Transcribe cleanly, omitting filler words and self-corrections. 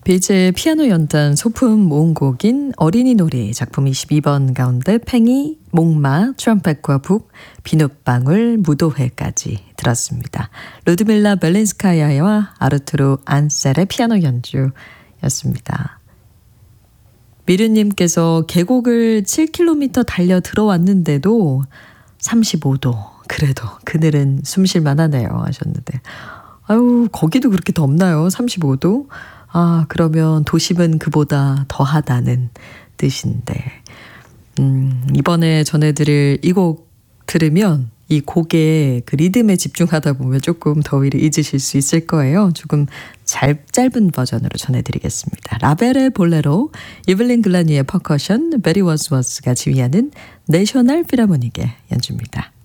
비즈의 피아노 연단 소품 모음곡인 어린이 놀이 작품 22번 가운데 팽이, 목마, 트럼펫과 북, 비눗방울, 무도회까지 들었습니다. 루드밀라 벨린스카야와 아르투르 안셀의 피아노 연주였습니다. 미르님께서 계곡을 7km 달려 들어왔는데도 35도, 그래도 그늘은 숨쉴만 하네요 하셨는데, 아유, 거기도 그렇게 덥나요? 35도? 아, 그러면 도심은 그보다 더하다는 뜻인데, 이번에 전해드릴 이 곡 들으면 이 곡의 그 리듬에 집중하다 보면 조금 더위를 잊으실 수 있을 거예요. 조금 짧은 버전으로 전해드리겠습니다. 라벨의 볼레로, 이블린 글라니의 퍼커션, 베리 워스워스가 지휘하는 내셔널 필하모닉의 연주입니다.